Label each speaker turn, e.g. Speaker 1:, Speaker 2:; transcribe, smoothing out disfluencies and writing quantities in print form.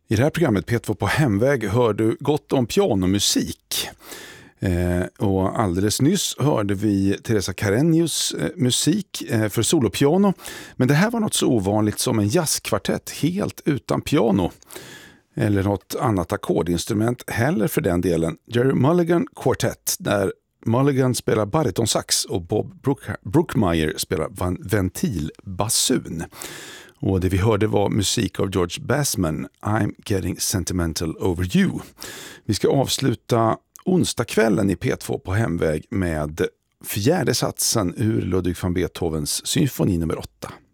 Speaker 1: I det här programmet P2 på hemväg hör du gott om pianomusik. Och alldeles nyss hörde vi Teresa Carreños musik för solopiano. Men det här var något så ovanligt som en jazzkvartett helt utan piano. Eller något annat ackordinstrument heller för den delen. Jerry Mulligan Quartet, där Mulligan spelar baritonsax och Bob Brookmeyer spelar ventilbassun. Och det vi hörde var musik av George Bassman, I'm Getting Sentimental Over You. Vi ska avsluta onsdagskvällen i P2 på hemväg med fjärde satsen ur Ludwig van Beethovens symfoni nummer 8.